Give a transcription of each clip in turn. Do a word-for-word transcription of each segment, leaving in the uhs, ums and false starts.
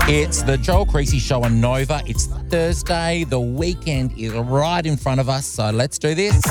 It's the Joel Creasy Show on Nova. It's Thursday. The weekend is right in front of us, so let's do this.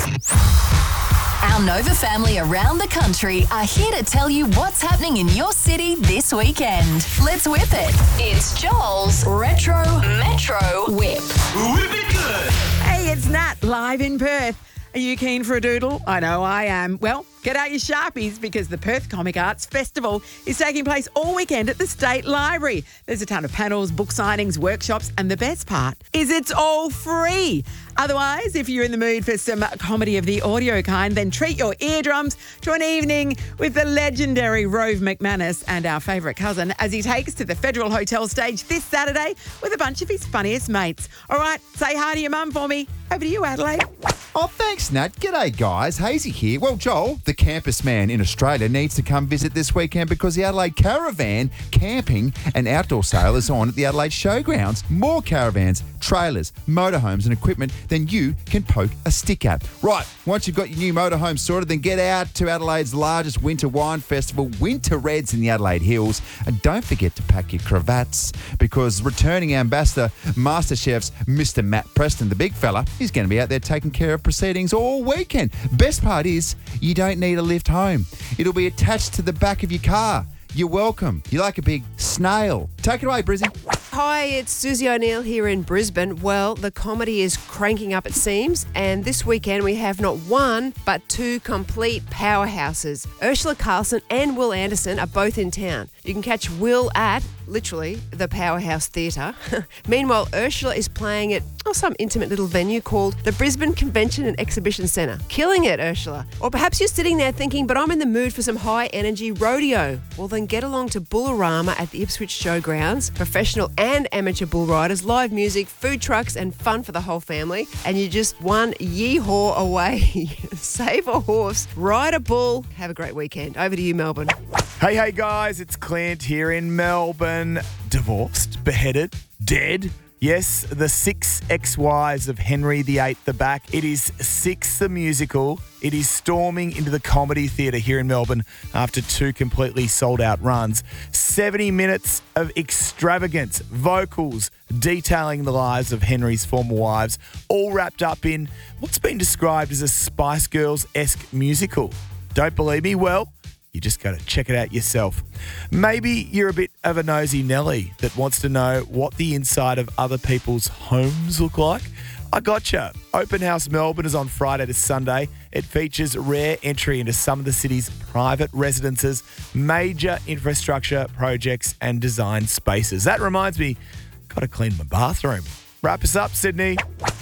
Our Nova family around the country are here to tell you what's happening in your city this weekend. Let's whip it. It's Joel's Retro Metro Whip. Whip it good. Hey, it's Nat, live in Perth. Are you keen for a doodle? I know I am. Well, get out your Sharpies because the Perth Comic Arts Festival is taking place all weekend at the State Library. There's a ton of panels, book signings, workshops, and the best part is it's all free. Otherwise, if you're in the mood for some comedy of the audio kind, then treat your eardrums to an evening with the legendary Rove McManus and our favourite cousin as he takes to the Federal Hotel stage this Saturday with a bunch of his funniest mates. All right, say hi to your mum for me. Over to you, Adelaide. Oh, thanks, Nat. G'day, guys. Hazy here. Well, Joel, the campus man in Australia, needs to come visit this weekend because the Adelaide Caravan Camping and Outdoor Sale is on at the Adelaide Showgrounds. More caravans, trailers, motorhomes and equipment than you can poke a stick at. Right, once you've got your new motorhome sorted, then get out to Adelaide's largest winter wine festival, Winter Reds in the Adelaide Hills. And don't forget to pack your cravats because returning ambassador, MasterChef's Mister Matt Preston, the big fella, he's going to be out there taking care of proceedings all weekend. Best part is you don't need a lift home. It'll be attached to the back of your car. You're welcome. You're like a big snail. Take it away, Brizzy. Hi, it's Susie O'Neill here in Brisbane. Well, the comedy is cranking up, it seems, and this weekend we have not one, but two complete powerhouses. Ursula Carlson and Will Anderson are both in town. You can catch Will at, literally, the Powerhouse Theatre. Meanwhile, Ursula is playing at oh, some intimate little venue called the Brisbane Convention and Exhibition Centre. Killing it, Ursula. Or perhaps you're sitting there thinking, but I'm in the mood for some high-energy rodeo. Well, then get along to Bullarama at the Ipswich Showgrounds. Professional and amateur bull riders, live music, food trucks and fun for the whole family. And you're just one yee-haw away. Save a horse, ride a bull. Have a great weekend. Over to you, Melbourne. Hey, hey, guys, it's Clint here in Melbourne. Divorced, beheaded, dead. Yes, the six ex-wives of Henry the Eighth are back. It is Six the Musical. It is storming into the Comedy Theatre here in Melbourne after two completely sold-out runs. seventy minutes of extravagance, vocals detailing the lives of Henry's former wives, all wrapped up in what's been described as a Spice Girls-esque musical. Don't believe me? Well, you just got to check it out yourself. Maybe you're a bit of a nosy Nelly that wants to know what the inside of other people's homes look like. I gotcha. Open House Melbourne is on Friday to Sunday. It features rare entry into some of the city's private residences, major infrastructure projects and design spaces. That reminds me, got to clean my bathroom. Wrap us up, Sydney.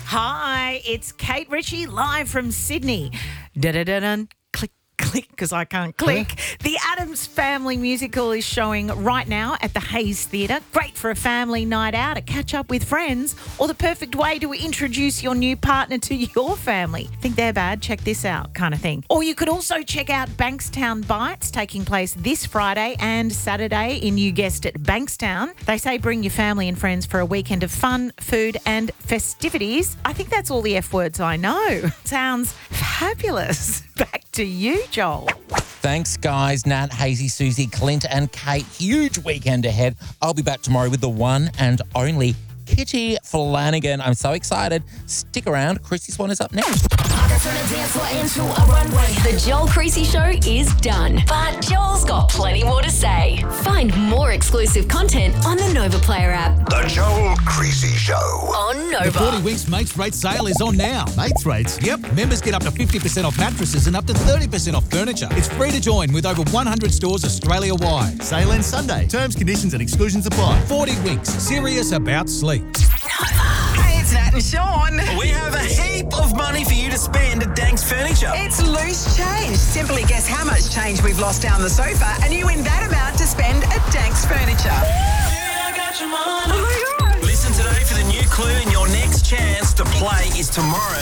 Hi, it's Kate Ritchie live from Sydney. Da-da-da-dun. Click, because I can't click. The Addams Family musical is showing right now at the Hayes Theatre. Great for a family night out, a catch up with friends, or the perfect way to introduce your new partner to your family. Think they're bad? Check this out, kind of thing. Or you could also check out Bankstown Bites, taking place this Friday and Saturday in, you guessed it, Bankstown. They say bring your family and friends for a weekend of fun, food and festivities. I think that's all the F words I know. Sounds fabulous. Back to you, Joel. Thanks, guys. Nat, Hazy, Susie, Clint and Kate. Huge weekend ahead. I'll be back tomorrow with the one and only Kitty Flanagan. I'm so excited. Stick around. Chrissy Swan is up next. The Joel Creasy Show is done, but Joel's got plenty more to say. Find more exclusive content on the Nova Player app. The Joel Creasy Show. On Nova. The forty weeks Mates Rate sale is on now. Mates Rates? Yep. Members get up to fifty percent off mattresses and up to thirty percent off furniture. It's free to join with over one hundred stores Australia-wide. Sale ends Sunday. Terms, conditions and exclusions apply. forty weeks. Serious about sleep. Hey, it's Nat and Sean. We have a heap of money for you to spend at Danks Furniture. It's loose change. Simply guess how much change we've lost down the sofa and you win that amount to spend at Danks Furniture. Yeah, I got your money. Oh my God. Listen today for the new clue, and your next chance to play is tomorrow.